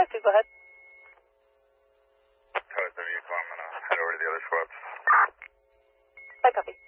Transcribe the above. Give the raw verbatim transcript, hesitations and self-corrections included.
five two, go ahead. Tower W, I'm going to head over to the other squad. I copy.